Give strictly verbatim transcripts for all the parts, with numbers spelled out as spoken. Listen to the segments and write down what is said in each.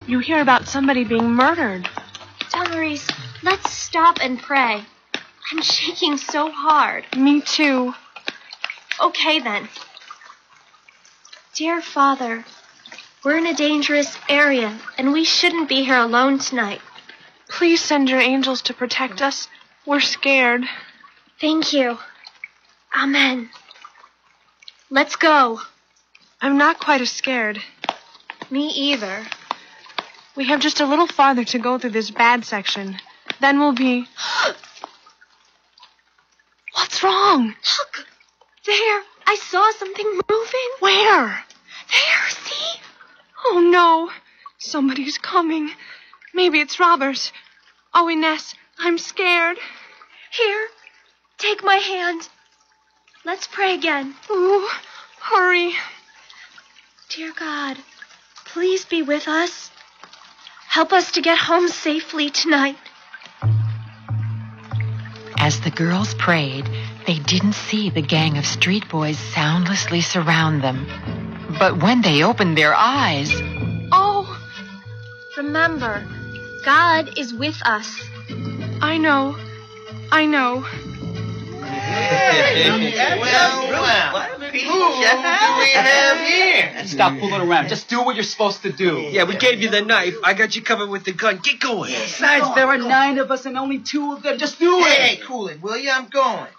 You hear about somebody being murdered. Damaris, let's stop and pray. I'm shaking so hard. Me too. Okay, then. Dear Father, we're in a dangerous area, and we shouldn't be here alone tonight. Please send your angels to protect us. We're scared. Thank you. Amen. Let's go. I'm not quite as scared. Me either. We have just a little farther to go through this bad section. Then we'll be... What's wrong? Look! There! I saw something moving. Where? There, see? Oh, no. Somebody's coming. Maybe it's robbers. Oh, Ines, I'm scared. Here, take my hand. Let's pray again. Ooh, hurry. Dear God, please be with us. Help us to get home safely tonight. As the girls prayed, they didn't see the gang of street boys soundlessly surround them. But when they opened their eyes... Oh! Remember, God is with us. I know. I know. Well, well. Who do we have here? Stop fooling around. Just do what you're supposed to do. Yeah, we gave you the knife. I got you covered with the gun. Get going. Besides, there are nine of us and only two of them. Just do it. Hey, hey, cool it, will you? I'm going.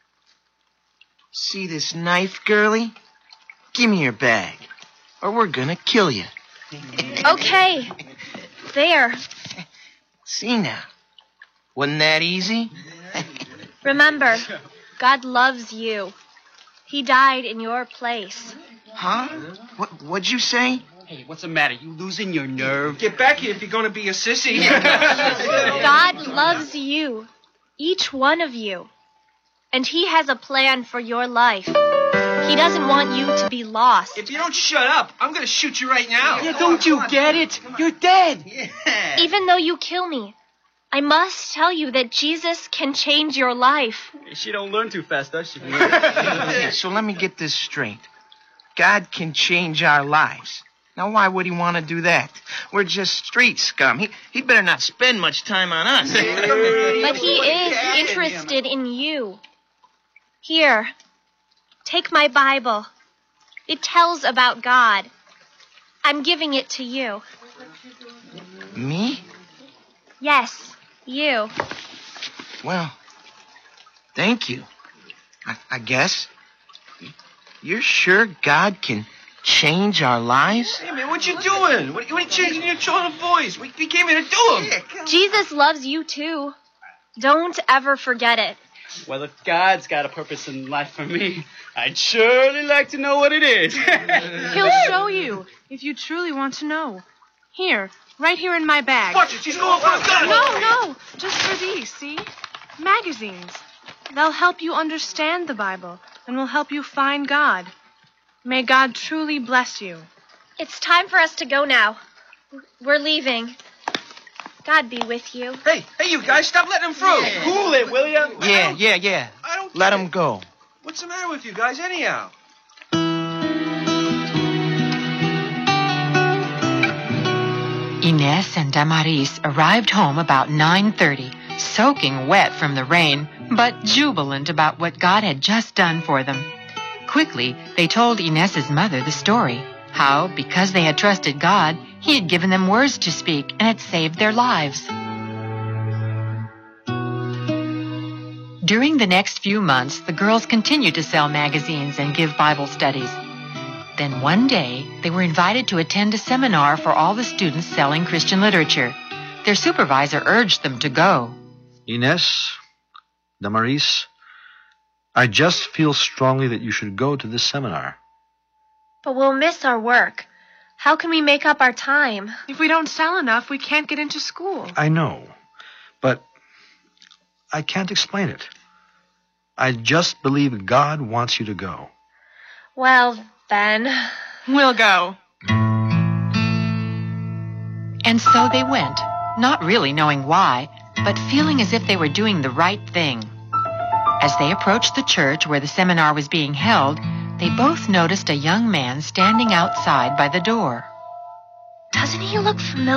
See this knife, girlie? Give me your bag, or we're gonna kill you. Okay. There. See now. Wasn't that easy? Remember, God loves you. He died in your place. Huh? What, what'd you say? Hey, what's the matter? You losing your nerve? Get back here if you're going to be a sissy. God loves you, each one of you. And he has a plan for your life. He doesn't want you to be lost. If you don't shut up, I'm going to shoot you right now. Yeah, don't you get it? You're dead. Yeah. Even though you kill me, I must tell you that Jesus can change your life. She don't learn too fast, does she? Yeah, so let me get this straight. God can change our lives. Now, why would he want to do that? We're just street scum. He, he'd better not spend much time on us. But he is interested in you. Here, take my Bible. It tells about God. I'm giving it to you. Me? Yes, you. Well, thank you. I, I guess. You're sure God can change our lives? Hey, man, what you doing? What, what are you changing your tone of voice? We, we came here to do him. Jesus loves you too. Don't ever forget it. Well, if God's got a purpose in life for me, I'd surely like to know what it is. He'll show you if you truly want to know. Here, right here in my bag. Watch it, she's going for a gun. No, no, just for these, see? Magazines. They'll help you understand the Bible and will help you find God. May God truly bless you. It's time for us to go now. We're leaving. God be with you. Hey, hey, you guys, stop letting him through. Yeah. Cool it, will ya? Yeah, yeah, yeah. I don't Let get him it. go. What's the matter with you guys, anyhow? Ines and Damaris arrived home about nine thirty, soaking wet from the rain, but jubilant about what God had just done for them. Quickly, they told Ines's mother the story, how, because they had trusted God, he had given them words to speak and had saved their lives. During the next few months, the girls continued to sell magazines and give Bible studies. Then one day, they were invited to attend a seminar for all the students selling Christian literature. Their supervisor urged them to go. Ines, Damaris, I just feel strongly that you should go to this seminar. But we'll miss our work. How can we make up our time? If we don't sell enough, we can't get into school. I know, but I can't explain it. I just believe God wants you to go. Well, then. We'll go. And so they went, not really knowing why, but feeling as if they were doing the right thing. As they approached the church where the seminar was being held, they both noticed a young man standing outside by the door. Doesn't he look familiar?